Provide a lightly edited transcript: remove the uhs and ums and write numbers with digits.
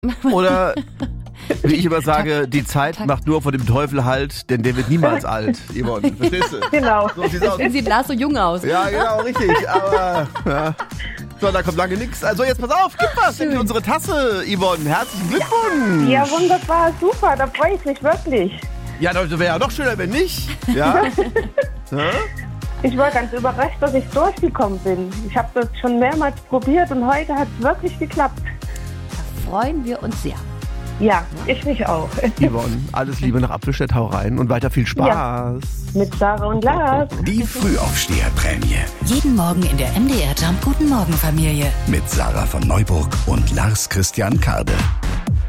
Oder, wie ich immer sage, die Zeit macht nur vor dem Teufel Halt, denn der wird niemals alt. Yvonne, verstehst du? Genau. So sieht's aus. Sieht Lars so jung aus. Ja, genau, richtig. Aber, ja. So, da kommt lange nichts. Also jetzt pass auf, gib was in unsere Tasse, Yvonne. Herzlichen Glückwunsch. Ja, wunderbar, super, da freue ich mich wirklich. Ja, das wäre ja noch schöner, wenn nicht. Ja? Ja? Ich war ganz überrascht, dass ich durchgekommen bin. Ich habe das schon mehrmals probiert und heute hat es wirklich geklappt. Da freuen wir uns sehr. Ja, ich mich auch. Yvonne, alles Liebe nach Apfelstedt, hau rein und weiter viel Spaß. Ja. Mit Sarah und Lars. Die Frühaufsteherprämie. Jeden Morgen in der MDR Jump Guten Morgen Familie. Mit Sarah von Neuburg und Lars Christian Karde.